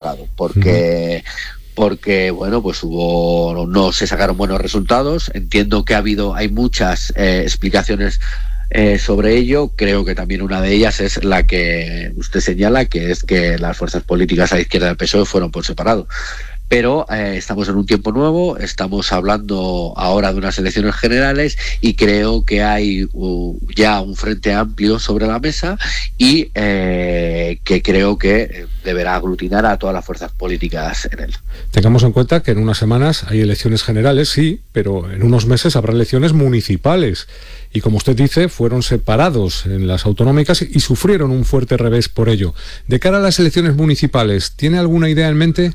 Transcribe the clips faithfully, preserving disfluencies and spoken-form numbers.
equivocado, porque... Uh-huh. porque bueno, pues hubo, no se sacaron buenos resultados. Entiendo que ha habido, hay muchas eh, explicaciones eh, sobre ello. Creo que también una de ellas es la que usted señala, que es que las fuerzas políticas a la izquierda del P S O E fueron por separado. Pero eh, estamos en un tiempo nuevo, estamos hablando ahora de unas elecciones generales y creo que hay uh, ya un frente amplio sobre la mesa y eh, que creo que deberá aglutinar a todas las fuerzas políticas en él. Tengamos en cuenta que en unas semanas hay elecciones generales, sí, pero en unos meses habrá elecciones municipales. Y como usted dice, fueron separados en las autonómicas y sufrieron un fuerte revés por ello. De cara a las elecciones municipales, ¿tiene alguna idea en mente?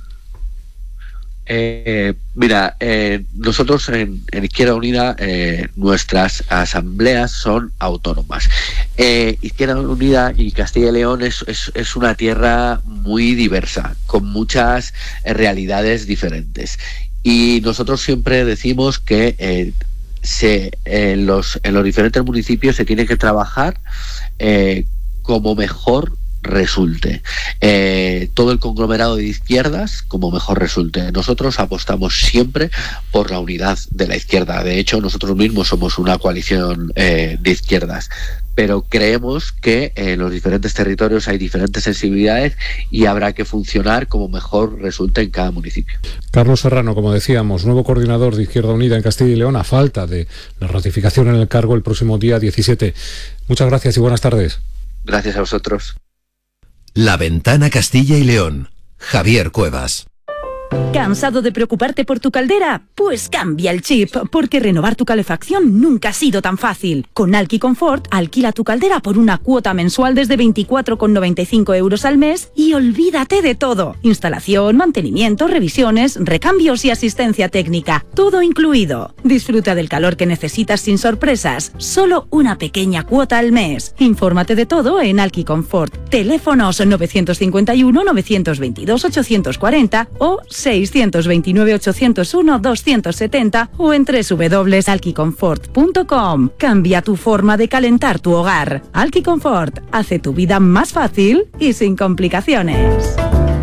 Eh, mira, eh, nosotros en, en Izquierda Unida eh, nuestras asambleas son autónomas. Eh, Izquierda Unida y Castilla y León es, es, es una tierra muy diversa, con muchas eh, realidades diferentes. Y nosotros siempre decimos que eh, se, eh, los, en los diferentes municipios se tiene que trabajar eh, como mejor resulte. Eh, todo el conglomerado de izquierdas como mejor resulte. Nosotros apostamos siempre por la unidad de la izquierda. De hecho, nosotros mismos somos una coalición eh, de izquierdas. Pero creemos que en los diferentes territorios hay diferentes sensibilidades y habrá que funcionar como mejor resulte en cada municipio. Carlos Serrano, como decíamos, nuevo coordinador de Izquierda Unida en Castilla y León, a falta de la ratificación en el cargo el próximo día diecisiete. Muchas gracias y buenas tardes. Gracias a vosotros. La Ventana Castilla y León. Javier Cuevas. ¿Cansado de preocuparte por tu caldera? Pues cambia el chip, porque renovar tu calefacción nunca ha sido tan fácil. Con Alki Confort, alquila tu caldera por una cuota mensual desde veinticuatro con noventa y cinco euros al mes y olvídate de todo. Instalación, mantenimiento, revisiones, recambios y asistencia técnica. Todo incluido. Disfruta del calor que necesitas sin sorpresas. Solo una pequeña cuota al mes. Infórmate de todo en Alki Confort. Teléfonos nueve cinco uno, nueve dos dos, ocho cuatro cero o seis dos nueve, ocho cero uno, dos siete cero o en doble u doble u doble u punto alquiconfort punto com. Cambia tu forma de calentar tu hogar. Alki Confort hace tu vida más fácil y sin complicaciones.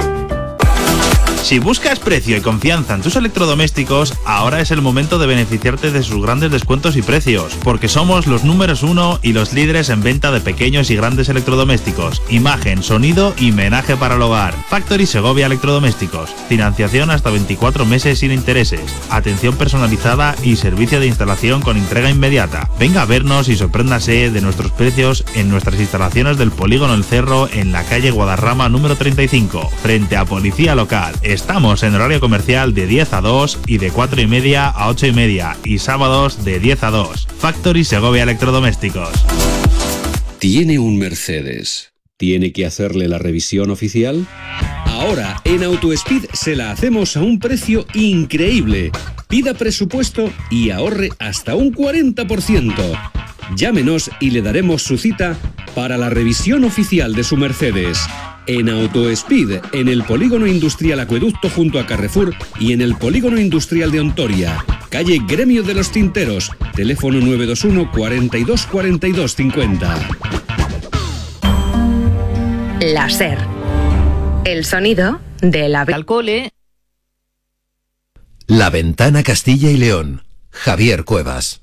Si buscas precio y confianza en tus electrodomésticos, ahora es el momento de beneficiarte de sus grandes descuentos y precios, porque somos los números uno y los líderes en venta de pequeños y grandes electrodomésticos, imagen, sonido y menaje para el hogar. Factory Segovia Electrodomésticos, financiación hasta veinticuatro meses sin intereses, atención personalizada y servicio de instalación con entrega inmediata. Venga a vernos y sorpréndase de nuestros precios en nuestras instalaciones del Polígono El Cerro en la calle Guadarrama número treinta y cinco, frente a Policía Local. Estamos en horario comercial de diez a dos y de cuatro y media a ocho y media y sábados de diez a dos. Factory Segovia Electrodomésticos. ¿Tiene un Mercedes? ¿Tiene que hacerle la revisión oficial? Ahora en AutoSpeed se la hacemos a un precio increíble. Pida presupuesto y ahorre hasta un cuarenta por ciento. Llámenos y le daremos su cita para la revisión oficial de su Mercedes. En AutoSpeed, en el Polígono Industrial Acueducto junto a Carrefour y en el Polígono Industrial de Ontoria. Calle Gremio de los Tinteros, teléfono nueve dos uno, cuarenta y dos, cuarenta y dos, cincuenta. La SER. El sonido de la... Al cole. La Ventana Castilla y León. Javier Cuevas.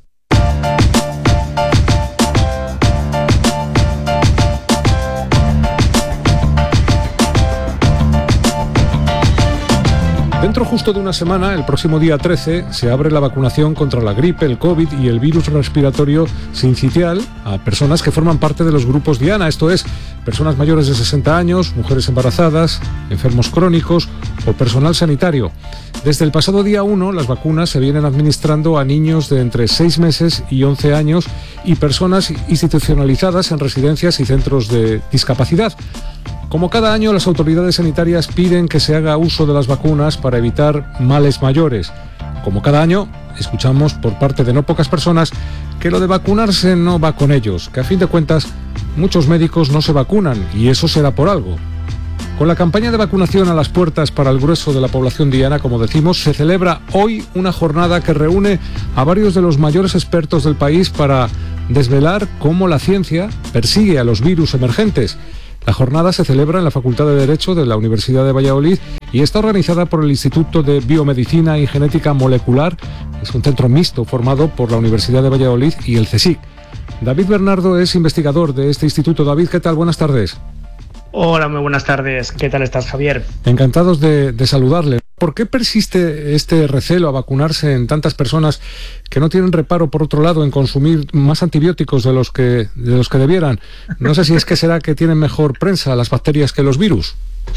Dentro justo de una semana, el próximo día trece, se abre la vacunación contra la gripe, el COVID y el virus respiratorio sincitial a personas que forman parte de los grupos Diana, esto es, personas mayores de sesenta años, mujeres embarazadas, enfermos crónicos o personal sanitario. Desde el pasado día uno, las vacunas se vienen administrando a niños de entre seis meses y once años y personas institucionalizadas en residencias y centros de discapacidad. Como cada año, las autoridades sanitarias piden que se haga uso de las vacunas para evitar males mayores. Como cada año, escuchamos por parte de no pocas personas que lo de vacunarse no va con ellos, que a fin de cuentas muchos médicos no se vacunan y eso será por algo. Con la campaña de vacunación a las puertas para el grueso de la población diana, como decimos, se celebra hoy una jornada que reúne a varios de los mayores expertos del país para desvelar cómo la ciencia persigue a los virus emergentes. La jornada se celebra en la Facultad de Derecho de la Universidad de Valladolid y está organizada por el Instituto de Biomedicina y Genética Molecular. Es un centro mixto formado por la Universidad de Valladolid y el CSIC. David Bernardo es investigador de este instituto. David, ¿qué tal? Buenas tardes. Hola, muy buenas tardes. ¿Qué tal estás, Javier? Encantados de, de saludarle. ¿Por qué persiste este recelo a vacunarse en tantas personas que no tienen reparo, por otro lado, en consumir más antibióticos de los que, de los que debieran? No sé si es que será que tienen mejor prensa las bacterias que los virus.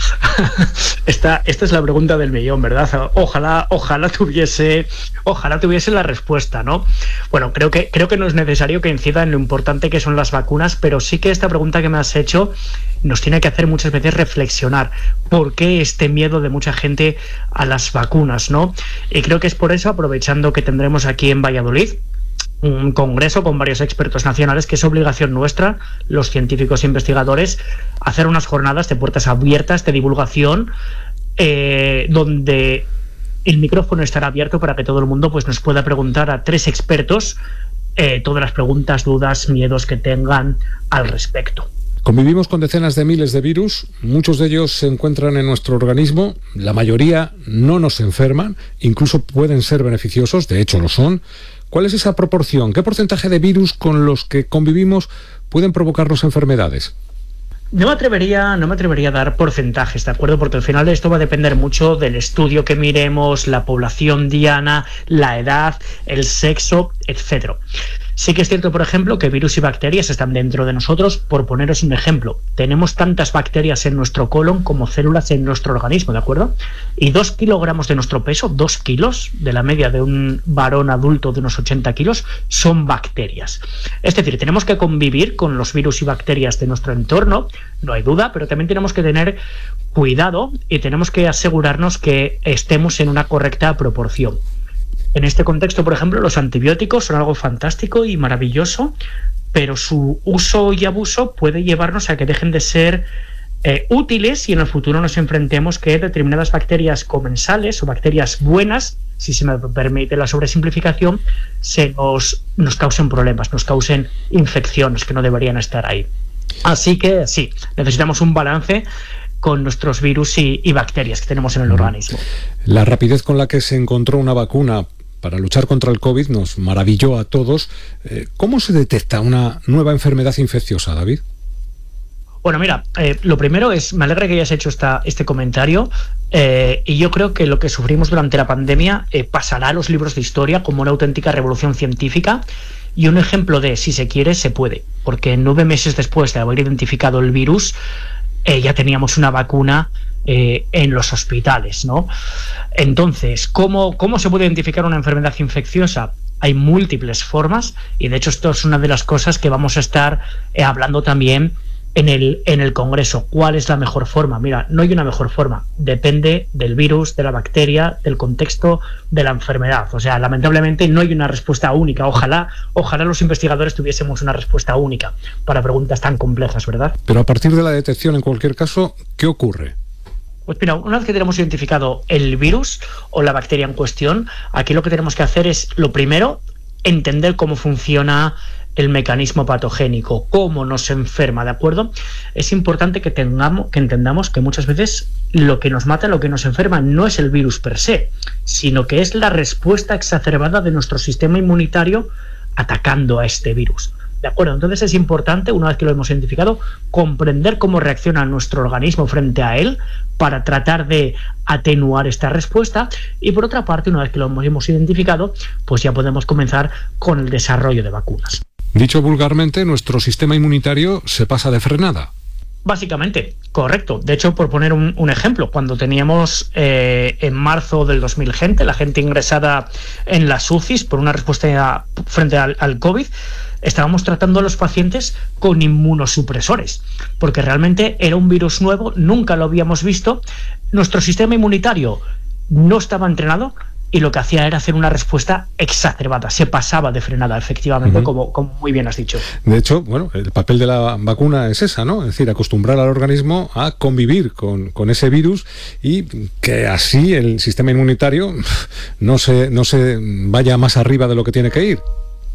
Esta, esta es la pregunta del millón, ¿verdad? Ojalá, ojalá tuviese, ojalá tuviese la respuesta, ¿no? Bueno, creo que, creo que no es necesario que incida en lo importante que son las vacunas, pero sí que esta pregunta que me has hecho nos tiene que hacer muchas veces reflexionar por qué este miedo de mucha gente a las vacunas, ¿no? Y creo que es por eso, aprovechando que tendremos aquí en Valladolid un congreso con varios expertos nacionales, que es obligación nuestra, los científicos e investigadores, hacer unas jornadas de puertas abiertas de divulgación, eh, donde el micrófono estará abierto para que todo el mundo pues, nos pueda preguntar a tres expertos eh, todas las preguntas, dudas, miedos que tengan al respecto. Convivimos con decenas de miles de virus, muchos de ellos se encuentran en nuestro organismo, la mayoría no nos enferman, incluso pueden ser beneficiosos, de hecho lo son. ¿Cuál es esa proporción? ¿Qué porcentaje de virus con los que convivimos pueden provocarnos enfermedades? No me atrevería, no me atrevería a dar porcentajes, ¿de acuerdo? Porque al final esto va a depender mucho del estudio que miremos, la población diana, la edad, el sexo, etcétera. Sí que es cierto, por ejemplo, que virus y bacterias están dentro de nosotros. Por poneros un ejemplo, tenemos tantas bacterias en nuestro colon como células en nuestro organismo, ¿de acuerdo? Y dos kilogramos de nuestro peso, dos kilos de la media de un varón adulto de unos ochenta kilos, son bacterias. Es decir, tenemos que convivir con los virus y bacterias de nuestro entorno, no hay duda, pero también tenemos que tener cuidado y tenemos que asegurarnos que estemos en una correcta proporción. En este contexto, por ejemplo, los antibióticos son algo fantástico y maravilloso, pero su uso y abuso puede llevarnos a que dejen de ser eh, útiles y en el futuro nos enfrentemos que determinadas bacterias comensales o bacterias buenas, si se me permite la sobresimplificación, se nos, nos causen problemas, nos causen infecciones que no deberían estar ahí. Así que sí, necesitamos un balance con nuestros virus y, y bacterias que tenemos en el organismo. La rapidez con la que se encontró una vacuna para luchar contra el COVID nos maravilló a todos. ¿Cómo se detecta una nueva enfermedad infecciosa, David? Bueno, mira, eh, lo primero es, me alegra que hayas hecho esta, este comentario eh, y yo creo que lo que sufrimos durante la pandemia eh, pasará a los libros de historia como una auténtica revolución científica y un ejemplo de, si se quiere, se puede, porque nueve meses después de haber identificado el virus, eh, ya teníamos una vacuna Eh, en los hospitales, ¿no? Entonces, ¿cómo, ¿cómo se puede identificar una enfermedad infecciosa? Hay múltiples formas y de hecho esto es una de las cosas que vamos a estar eh, hablando también en el, en el Congreso. ¿Cuál es la mejor forma? Mira, no hay una mejor forma, depende del virus, de la bacteria, del contexto de la enfermedad. O sea, lamentablemente no hay una respuesta única. Ojalá, ojalá los investigadores tuviésemos una respuesta única para preguntas tan complejas, ¿verdad? Pero a partir de la detección, en cualquier caso, ¿qué ocurre? Pues mira, una vez que tenemos identificado el virus o la bacteria en cuestión, aquí lo que tenemos que hacer es, lo primero, entender cómo funciona el mecanismo patogénico, cómo nos enferma, ¿de acuerdo? Es importante que tengamos, que entendamos que muchas veces lo que nos mata, lo que nos enferma, no es el virus per se, sino que es la respuesta exacerbada de nuestro sistema inmunitario atacando a este virus. ¿De acuerdo? Entonces es importante, una vez que lo hemos identificado, comprender cómo reacciona nuestro organismo frente a él para tratar de atenuar esta respuesta y por otra parte, una vez que lo hemos identificado, pues ya podemos comenzar con el desarrollo de vacunas. Dicho vulgarmente, nuestro sistema inmunitario se pasa de frenada. Básicamente, correcto. De hecho, por poner un, un ejemplo, cuando teníamos eh, en marzo del dos mil gente, la gente ingresada en las U C Is por una respuesta frente al, al COVID, estábamos tratando a los pacientes con inmunosupresores, porque realmente era un virus nuevo, nunca lo habíamos visto, nuestro sistema inmunitario no estaba entrenado y lo que hacía era hacer una respuesta exacerbada, se pasaba de frenada, efectivamente, uh-huh. como, como muy bien has dicho. De hecho, bueno, el papel de la vacuna es esa, ¿no? Es decir, acostumbrar al organismo a convivir con, con ese virus y que así el sistema inmunitario no se, no se vaya más arriba de lo que tiene que ir.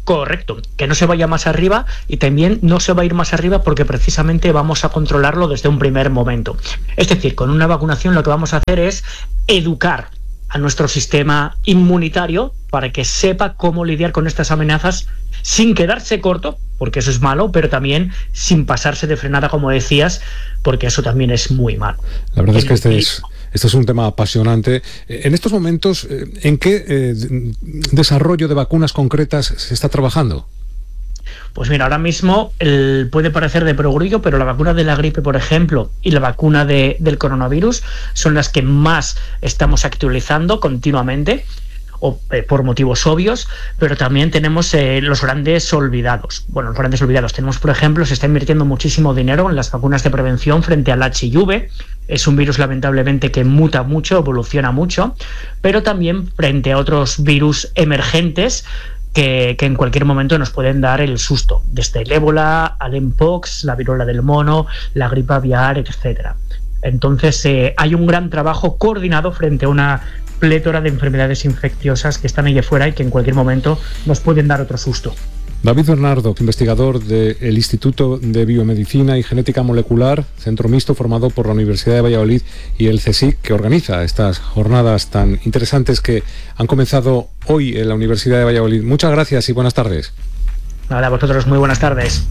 Correcto, que no se vaya más arriba, y también no se va a ir más arriba porque precisamente vamos a controlarlo desde un primer momento. Es decir, con una vacunación lo que vamos a hacer es educar a nuestro sistema inmunitario para que sepa cómo lidiar con estas amenazas sin quedarse corto, porque eso es malo, pero también sin pasarse de frenada, como decías, porque eso también es muy malo. La verdad es que este es, este es un tema apasionante. En estos momentos, ¿en qué eh, desarrollo de vacunas concretas se está trabajando? Pues mira, ahora mismo el, puede parecer de perogrullo, pero la vacuna de la gripe, por ejemplo, y la vacuna de, del coronavirus son las que más estamos actualizando continuamente, o, eh, por motivos obvios, pero también tenemos eh, los grandes olvidados. Bueno, los grandes olvidados. Tenemos, por ejemplo, se está invirtiendo muchísimo dinero en las vacunas de prevención frente al H I V. Es un virus, lamentablemente, que muta mucho, evoluciona mucho, pero también frente a otros virus emergentes Que, que en cualquier momento nos pueden dar el susto, desde el ébola al mpox, la viruela del mono, la gripe aviar, etcétera. Entonces eh, hay un gran trabajo coordinado frente a una plétora de enfermedades infecciosas que están ahí afuera y que en cualquier momento nos pueden dar otro susto. David Bernardo, investigador del Instituto de Biomedicina y Genética Molecular, centro mixto formado por la Universidad de Valladolid y el CSIC, que organiza estas jornadas tan interesantes que han comenzado hoy en la Universidad de Valladolid. Muchas gracias y buenas tardes. Nada, a vosotros muy buenas tardes.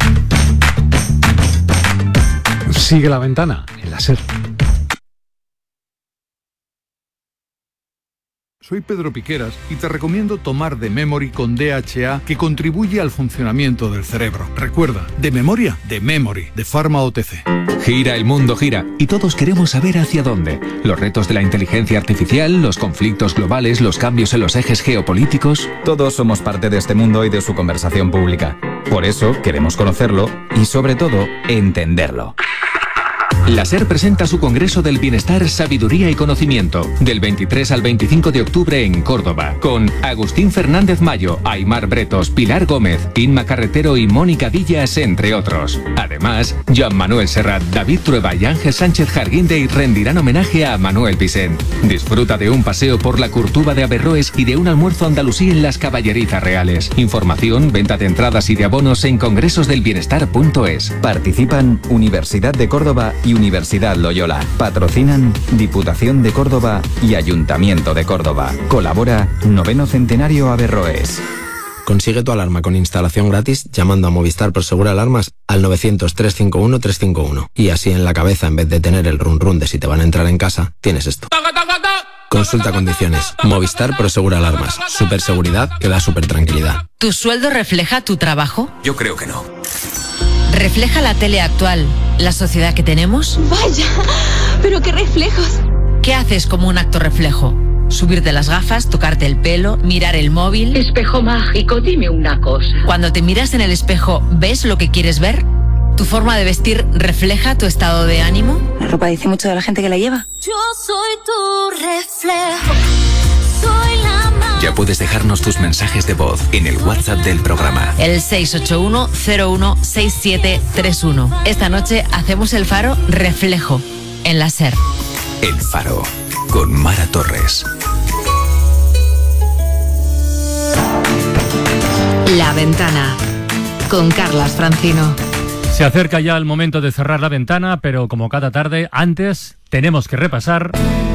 Sigue La Ventana en la SER. Soy Pedro Piqueras y te recomiendo tomar The Memory con D H A, que contribuye al funcionamiento del cerebro. Recuerda, de memoria, The Memory, de Pharma O T C. Gira, el mundo gira, y todos queremos saber hacia dónde. Los retos de la inteligencia artificial, los conflictos globales, los cambios en los ejes geopolíticos. Todos somos parte de este mundo y de su conversación pública. Por eso queremos conocerlo y, sobre todo, entenderlo. La SER presenta su Congreso del Bienestar, Sabiduría y Conocimiento, del veintitrés al veinticinco de octubre en Córdoba, con Agustín Fernández Mayo, Aymar Bretos, Pilar Gómez, Inma Carretero y Mónica Villas, entre otros. Además, Joan Manuel Serrat, David Trueba y Ángel Sánchez Jarguindey rendirán homenaje a Manuel Vicent. Disfruta de un paseo por la Curtuba de Averroes y de un almuerzo andalusí en las Caballerizas Reales. Información, venta de entradas y de abonos en congresosdelbienestar punto es. Participan Universidad de Córdoba y Universidad Loyola. Patrocinan Diputación de Córdoba y Ayuntamiento de Córdoba. Colabora Noveno Centenario Averroes. Consigue tu alarma con instalación gratis llamando a Movistar Prosegur Alarmas al novecientos, trescientos cincuenta y uno, trescientos cincuenta y uno. Y así en la cabeza, en vez de tener el run run de si te van a entrar en casa, tienes esto. Consulta condiciones. Movistar Prosegur Alarmas. Superseguridad que da super tranquilidad. ¿Tu sueldo refleja tu trabajo? Yo creo que no. ¿Refleja la tele actual la sociedad que tenemos? Vaya, pero qué reflejos. ¿Qué haces como un acto reflejo? Subirte las gafas, tocarte el pelo, mirar el móvil. Espejo mágico, dime una cosa. Cuando te miras en el espejo, ¿ves lo que quieres ver? ¿Tu forma de vestir refleja tu estado de ánimo? La ropa dice mucho de la gente que la lleva. Yo soy tu reflejo. Soy la más. Ya puedes dejarnos tus mensajes de voz en el WhatsApp del programa. El seis ocho uno, cero uno, seis siete tres uno. Esta noche hacemos el Faro Reflejo en la SER. El Faro con Mara Torres. La Ventana con Carlas Francino. Se acerca ya el momento de cerrar la ventana, pero como cada tarde, antes tenemos que repasar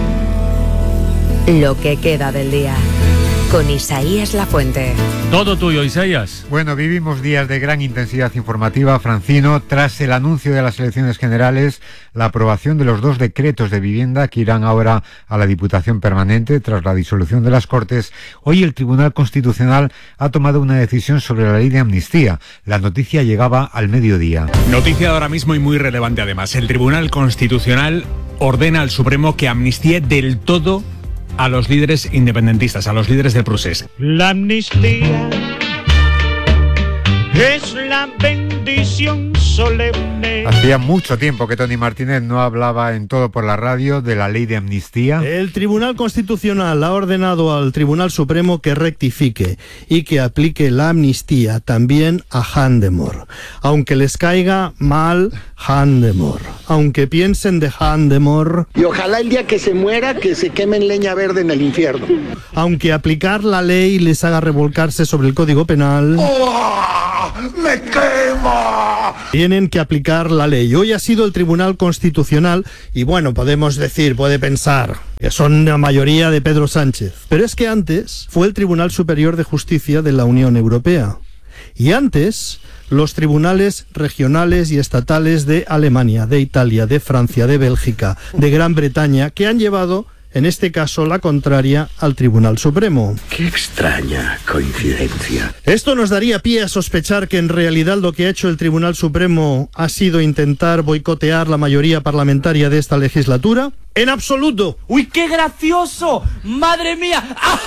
lo que queda del día con Isaías Lafuente. Todo tuyo, Isaías. Bueno, vivimos días de gran intensidad informativa, Francino, tras el anuncio de las elecciones generales, la aprobación de los dos decretos de vivienda que irán ahora a la Diputación Permanente tras la disolución de las Cortes. Hoy el Tribunal Constitucional ha tomado una decisión sobre la ley de amnistía. La noticia llegaba al mediodía. Noticia de ahora mismo y muy relevante además. El Tribunal Constitucional ordena al Supremo que amnistíe del todo a los líderes independentistas, a los líderes del procés. La amnistía es la bendición solemne. Hacía mucho tiempo que Tony Martínez no hablaba en Todo por la Radio de la ley de amnistía. El Tribunal Constitucional ha ordenado al Tribunal Supremo que rectifique y que aplique la amnistía también a Handemore. Aunque les caiga mal Handemore, aunque piensen de Handemore... Y ojalá el día que se muera, que se queme en leña verde en el infierno. Aunque aplicar la ley les haga revolcarse sobre el Código Penal... ¡Oh, me quema! Tienen que aplicar la ley. Hoy ha sido el Tribunal Constitucional y bueno, podemos decir, puede pensar que son la mayoría de Pedro Sánchez. Pero es que antes fue el Tribunal Superior de Justicia de la Unión Europea. Y antes, los tribunales regionales y estatales de Alemania, de Italia, de Francia, de Bélgica, de Gran Bretaña, que han llevado, en este caso, la contraria al Tribunal Supremo. Qué extraña coincidencia. Esto nos daría pie a sospechar que en realidad lo que ha hecho el Tribunal Supremo ha sido intentar boicotear la mayoría parlamentaria de esta legislatura. ¡En absoluto! ¡Uy, qué gracioso! ¡Madre mía!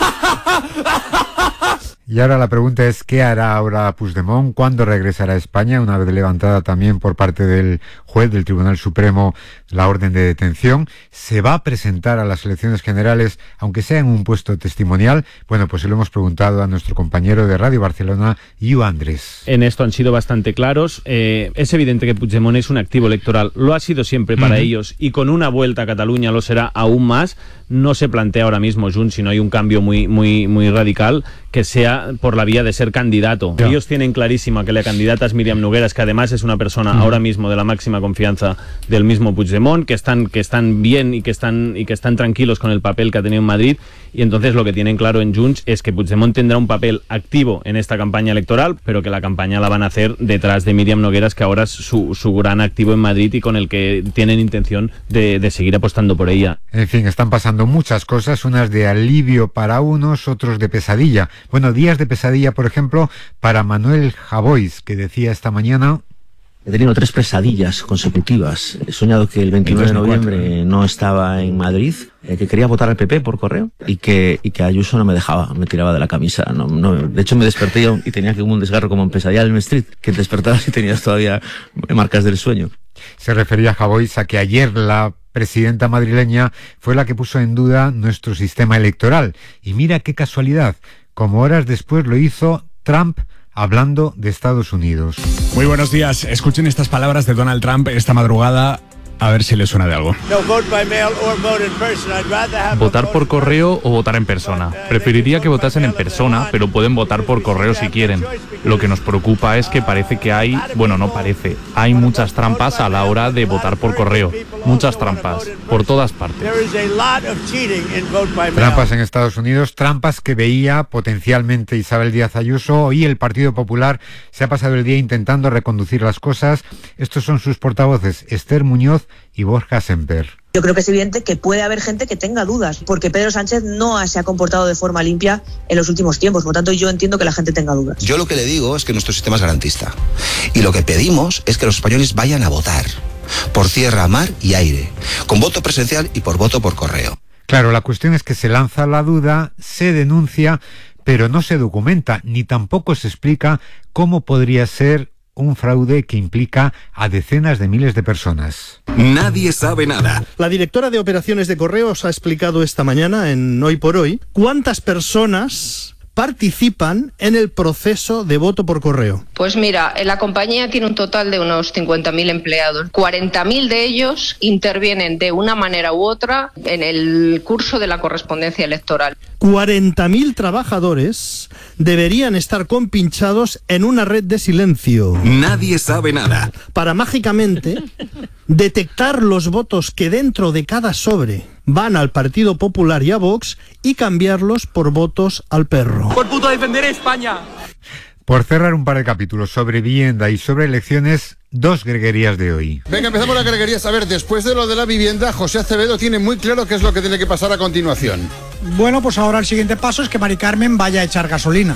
Y ahora la pregunta es, ¿qué hará ahora Puigdemont? ¿Cuándo regresará a España? Una vez levantada también por parte del juez del Tribunal Supremo la orden de detención. ¿Se va a presentar a las elecciones generales, aunque sea en un puesto testimonial? Bueno, pues se lo hemos preguntado a nuestro compañero de Radio Barcelona, Iu Andrés. En esto han sido bastante claros. Eh, es evidente que Puigdemont es un activo electoral. Lo ha sido siempre para uh-huh. ellos, y con una vuelta a Cataluña lo será aún más. No se plantea ahora mismo, Junts, si no hay un cambio muy, muy, muy radical, que sea por la vía de ser candidato. Yeah. Ellos tienen clarísima que la candidata es Míriam Nogueras, que además es una persona mm. ahora mismo de la máxima confianza del mismo Puigdemont, que están, que están bien y que están, y que están tranquilos con el papel que ha tenido en Madrid, y entonces lo que tienen claro en Junts es que Puigdemont tendrá un papel activo en esta campaña electoral, pero que la campaña la van a hacer detrás de Míriam Nogueras, que ahora es su, su gran activo en Madrid y con el que tienen intención de, de seguir apostando por ella. En fin, están pasando muchas cosas, unas de alivio para unos, otros de pesadilla. Bueno, días de pesadilla, por ejemplo, para Manuel Javois, que decía esta mañana: he tenido tres pesadillas consecutivas. He soñado que el veintinueve de noviembre no estaba en Madrid, eh, que quería votar al P P por correo y que, y que Ayuso no me dejaba, me tiraba de la camisa. No, no, de hecho, me desperté y tenía como un desgarro como en Pesadilla del Elm Street, que te despertabas y tenías todavía marcas del sueño. Se refería Javois a que ayer la presidenta madrileña fue la que puso en duda nuestro sistema electoral. Y mira qué casualidad, como horas después lo hizo Trump hablando de Estados Unidos. Muy buenos días. Escuchen estas palabras de Donald Trump esta madrugada, a ver si les suena de algo. Votar por correo o votar en persona. Preferiría que votasen en persona, pero pueden votar por correo si quieren. Lo que nos preocupa es que parece que hay, bueno, no parece, hay muchas trampas a la hora de votar por correo. Muchas trampas, por todas partes. Trampas en Estados Unidos, trampas que veía potencialmente Isabel Díaz Ayuso. Hoy el Partido Popular se ha pasado el día intentando reconducir las cosas. Estos son sus portavoces, Esther Muñoz y Borja Semper. Yo creo que es evidente que puede haber gente que tenga dudas, porque Pedro Sánchez no se ha comportado de forma limpia en los últimos tiempos. Por lo tanto, yo entiendo que la gente tenga dudas. Yo lo que le digo es que nuestro sistema es garantista. Y lo que pedimos es que los españoles vayan a votar, por tierra, mar y aire, con voto presencial y por voto por correo. Claro, la cuestión es que se lanza la duda, se denuncia, pero no se documenta, ni tampoco se explica cómo podría ser un fraude que implica a decenas de miles de personas. Nadie sabe nada. La directora de operaciones de correos ha explicado esta mañana en Hoy por Hoy cuántas personas participan en el proceso de voto por correo. Pues mira, la compañía tiene un total de unos cincuenta mil empleados. cuarenta mil de ellos intervienen de una manera u otra en el curso de la correspondencia electoral. cuarenta mil trabajadores deberían estar compinchados en una red de silencio. Nadie sabe nada. Para mágicamente detectar los votos que dentro de cada sobre van al Partido Popular y a Vox y cambiarlos por votos al perro. ¡Por puto defender España! Por cerrar un par de capítulos sobre vivienda y sobre elecciones, dos greguerías de hoy. Venga, empezamos la greguería. A ver, después de lo de la vivienda, José Acevedo tiene muy claro qué es lo que tiene que pasar a continuación. Bueno, pues ahora el siguiente paso es que Mari Carmen vaya a echar gasolina.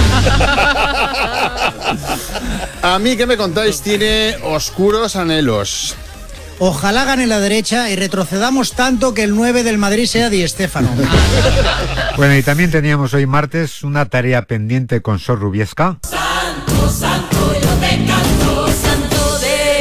A mí, ¿qué me contáis? Tiene oscuros anhelos. Ojalá gane la derecha y retrocedamos tanto que el nueve del Madrid sea Di Stéfano. Bueno, y también teníamos hoy martes una tarea pendiente con Sor Rubiesca. Santo, santo, yo te canto, santo de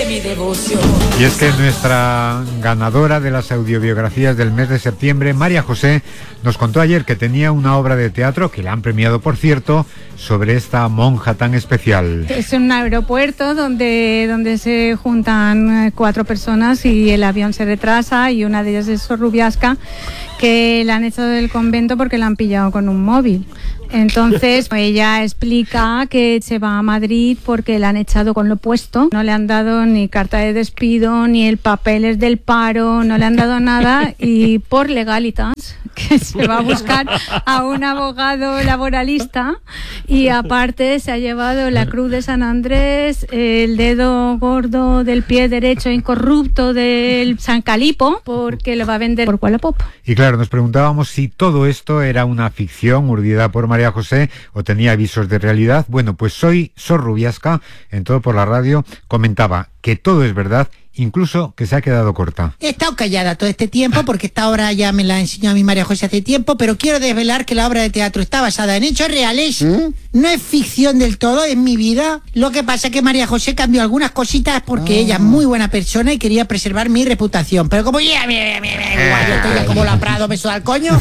emoción. Y es que nuestra ganadora de las audiobiografías del mes de septiembre, María José, nos contó ayer que tenía una obra de teatro, que la han premiado por cierto, sobre esta monja tan especial. Es un aeropuerto donde, donde se juntan cuatro personas y el avión se retrasa, y una de ellas es Sor Rubiasca, que la han echado del convento porque la han pillado con un móvil. Entonces ella explica que se va a Madrid porque la han echado con lo puesto, no le han dado ni carta de despido, ni el papeles del paro, no le han dado nada, y por legalitas que se va a buscar a un abogado laboralista, y aparte se ha llevado la cruz de San Andrés, el dedo gordo del pie derecho incorrupto del San Calipo, porque lo va a vender por Wallapop. Y claro, nos preguntábamos si todo esto era una ficción urdida por María José o tenía avisos de realidad. Bueno, pues hoy Sor Rubiasca, en Todo por la Radio, comentaba que todo es verdad, incluso que se ha quedado corta. He estado callada todo este tiempo porque esta obra ya me la enseñó a mi María José hace tiempo, pero quiero desvelar que la obra de teatro está basada en hechos reales, ¿Mm? No es ficción del todo, es mi vida. Lo que pasa es que María José cambió algunas cositas porque oh. ella es muy buena persona y quería preservar mi reputación, pero como ya, mira, mira, mira, igual, yo estoy ya como la Prado, beso al coño.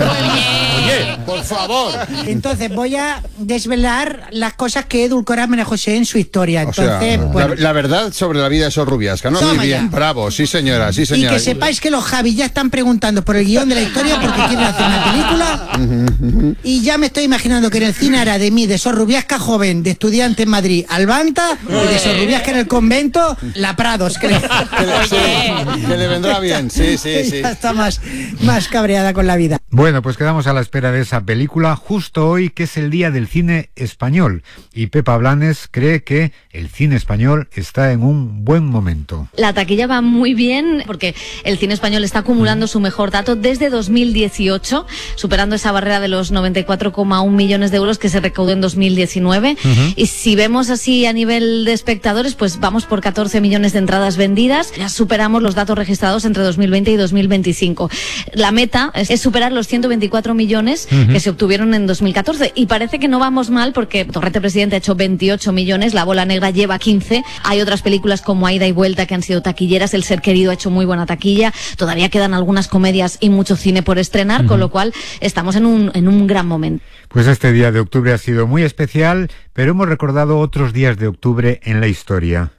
Oye, por favor. Entonces voy a desvelar las cosas que edulcora María José en su historia. Entonces, o sea, bueno, la, la verdad sobre la vida de Sor Rubiasca, ¿no? Muy bien, ya. Bravo, sí señora, sí señora. Y que sepáis que los Javis ya están preguntando por el guión de la historia porque quieren hacer una película. Y ya me estoy imaginando que en el cine hará de mí, de Sor Rubiasca joven, de estudiante en Madrid, Albanta, y de Sor Rubiasca en el convento, la Prados. Que le, que le, sí, que le vendrá bien, sí, sí, sí. Ya está más, más cabreada con la vida. Bueno, pues quedamos a la espera de esa película justo hoy, que es el Día del Cine Español. Y Pepa Blanes cree que el cine español está en un buen momento. La taquilla va muy bien porque el cine español está acumulando su mejor dato desde dos mil dieciocho, superando esa barrera de los noventa y cuatro coma uno millones de euros que se recaudó en dos mil diecinueve. Uh-huh. Y si vemos así a nivel de espectadores, pues vamos por catorce millones de entradas vendidas. Ya superamos los datos registrados entre dos mil veinte y dos mil veinticinco. La meta es, es superar los ciento veinticuatro millones uh-huh. que se obtuvieron en dos mil catorce. Y parece que no vamos mal porque Torrete Presidente ha hecho veintiocho millones, La Bola Negra lleva quince. Hay otras películas como Ida y Vuelta que han sido taquilleras. El Ser Querido ha hecho muy buena taquilla. Todavía quedan algunas comedias y mucho cine por estrenar, uh-huh. con lo cual estamos en un, en un gran momento. Pues este día de octubre ha sido muy especial, pero hemos recordado otros días de octubre en la historia.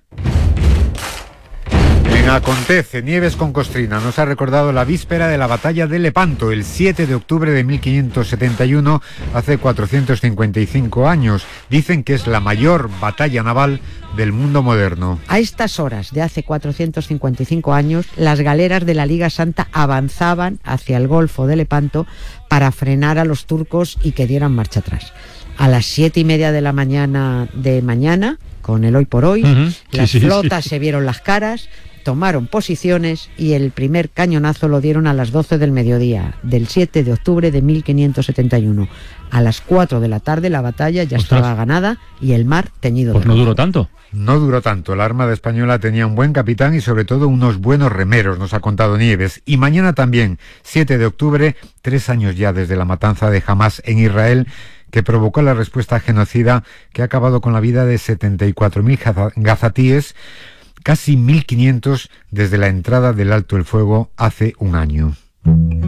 En Acontece, Nieves con Costrina nos ha recordado la víspera de la batalla de Lepanto, el siete de octubre de mil quinientos setenta y uno, hace cuatrocientos cincuenta y cinco años. Dicen que es la mayor batalla naval del mundo moderno. A estas horas de hace cuatrocientos cincuenta y cinco años, las galeras de la Liga Santa avanzaban hacia el Golfo de Lepanto para frenar a los turcos y que dieran marcha atrás. A las siete y media de la mañana de mañana, con el hoy por hoy, uh-huh. las sí, flotas sí. se vieron las caras, tomaron posiciones y el primer cañonazo lo dieron a las doce del mediodía del siete de octubre de mil quinientos setenta y uno. A las cuatro de la tarde la batalla ya Ostras. estaba ganada y el mar teñido pues de no duró tanto. No duró tanto. La Armada Española tenía un buen capitán y sobre todo unos buenos remeros, nos ha contado Nieves. Y mañana también, siete de octubre, tres años ya desde la matanza de Hamás en Israel, que provocó la respuesta genocida que ha acabado con la vida de setenta y cuatro mil gazatíes, casi mil quinientos desde la entrada del alto el fuego hace un año.